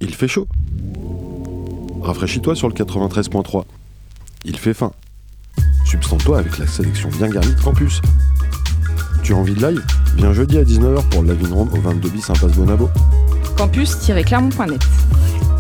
Il fait chaud. Rafraîchis-toi sur le 93.3. Il fait faim. Substante-toi avec la sélection bien garnie de Campus. Tu as envie de live ? Viens jeudi à 19h pour le Lavin Room au 22 bis Impasse Bonabo. Campus-clermont.net